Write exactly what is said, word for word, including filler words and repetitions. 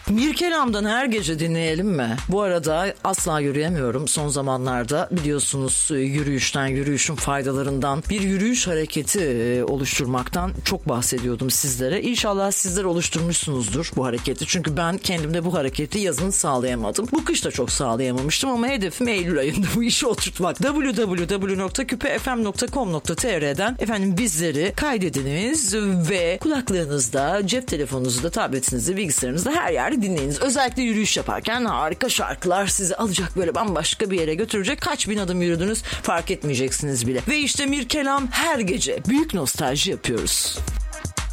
Mirkelam'dan Her Gece dinleyelim mi? Bu arada asla yürüyemiyorum. Son zamanlarda biliyorsunuz yürüyüşten, yürüyüşün faydalarından, bir yürüyüş hareketi oluşturmaktan çok bahsediyordum sizlere. İnşallah sizler oluşturmuşsunuzdur bu hareketi. Çünkü ben kendimde bu hareketi yazın sağlayamadım. Bu kış da çok sağlayamamıştım ama hedefim Eylül ayında bu işi oturtmak. double-u double-u double-u nokta küpe f m nokta com nokta t r'den efendim bizleri kaydediniz ve kulaklarınızda, cep telefonunuzda, tabletinizde, bilgisayarınızda her yerde dinleyiniz. Özellikle yürüyüş yaparken harika şarkılar sizi alacak, böyle bambaşka bir yere götürecek. Kaç bin adım yürüdünüz fark etmeyeceksiniz bile. Ve işte Mirkelam Her Gece. Büyük nostalji yapıyoruz.